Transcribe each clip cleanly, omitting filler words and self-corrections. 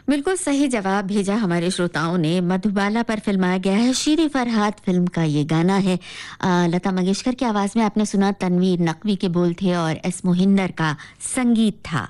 बिल्कुल सही जवाब भेजा हमारे श्रोताओं ने। मधुबाला पर फिल्माया गया है, शीर फरहाद फिल्म का ये गाना है। लता मंगेशकर की आवाज में आपने सुना, तनवीर नकवी के बोल थे और एस मोहिंदर का संगीत था।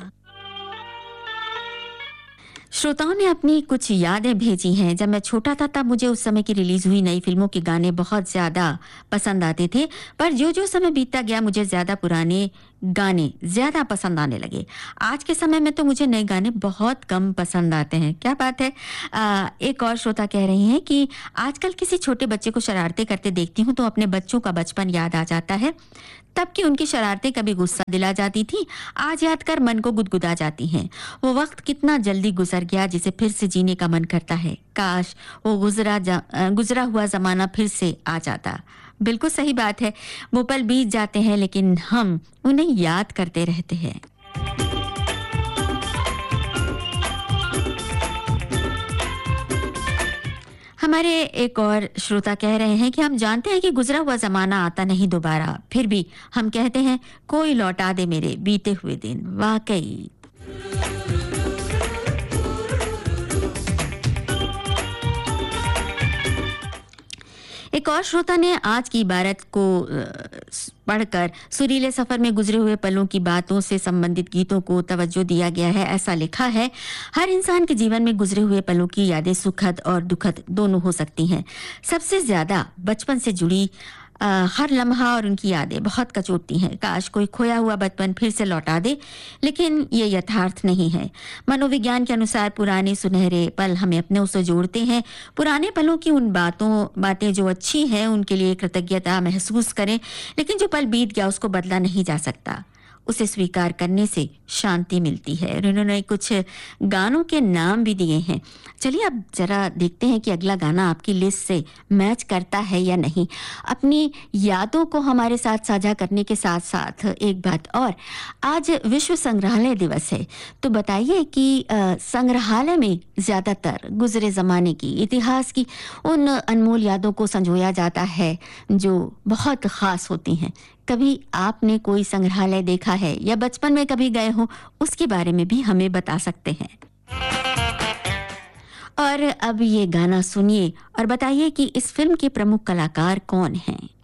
श्रोताओं ने अपनी कुछ यादें भेजी हैं। जब मैं छोटा था तब मुझे उस समय की रिलीज हुई नई फिल्मों के गाने बहुत ज्यादा पसंद आते थे, पर जो जो समय बीतता गया मुझे ज्यादा पुराने गाने ज्यादा पसंद आने लगे। आज के समय में तो मुझे नए गाने बहुत कम पसंद आते हैं। क्या बात है। एक और श्रोता कह रही हैं कि आजकल किसी छोटे बच्चे को शरारतें करते देखती हूँ तो अपने बच्चों का बचपन याद आ जाता है। तब की उनकी शरारतें कभी गुस्सा दिला जाती थी, आज याद कर मन को गुदगुदा जाती हैं। वो वक्त कितना जल्दी गुजर गया जिसे फिर से जीने का मन करता है। काश वो गुजरा हुआ जमाना फिर से आ जाता। बिल्कुल सही बात है। वो पल बीत जाते हैं लेकिन हम उन्हें याद करते रहते हैं। हमारे एक और श्रोता कह रहे हैं कि हम जानते हैं कि गुजरा हुआ जमाना आता नहीं दोबारा, फिर भी हम कहते हैं कोई लौटा दे मेरे बीते हुए दिन। वाकई एक और श्रोता ने आज की इबारत को पढ़कर सुरीले सफर में गुजरे हुए पलों की बातों से संबंधित गीतों को तवज्जो दिया गया है। ऐसा लिखा है, हर इंसान के जीवन में गुजरे हुए पलों की यादें सुखद और दुखद दोनों हो सकती हैं। सबसे ज्यादा बचपन से जुड़ी हर लम्हा और उनकी यादें बहुत कचोटती हैं। काश कोई खोया हुआ बचपन फिर से लौटा दे, लेकिन ये यथार्थ नहीं है। मनोविज्ञान के अनुसार पुराने सुनहरे पल हमें अपने उससे जोड़ते हैं। पुराने पलों की उन बातें जो अच्छी हैं उनके लिए कृतज्ञता महसूस करें, लेकिन जो पल बीत गया उसको बदला नहीं जा सकता। उसे स्वीकार करने से शांति मिलती है। और उन्होंने कुछ गानों के नाम भी दिए हैं। चलिए अब जरा देखते हैं कि अगला गाना आपकी लिस्ट से मैच करता है या नहीं। अपनी यादों को हमारे साथ साझा करने के साथ साथ एक बात और, आज विश्व संग्रहालय दिवस है, तो बताइए कि संग्रहालय में ज्यादातर गुजरे जमाने की, इतिहास की उन अनमोल यादों को संजोया जाता है जो बहुत खास होती हैं। कभी आपने कोई संग्रहालय देखा है या बचपन में कभी गए हो, उसके बारे में भी हमें बता सकते हैं। और अब ये गाना सुनिए और बताइए कि इस फिल्म के प्रमुख कलाकार कौन हैं।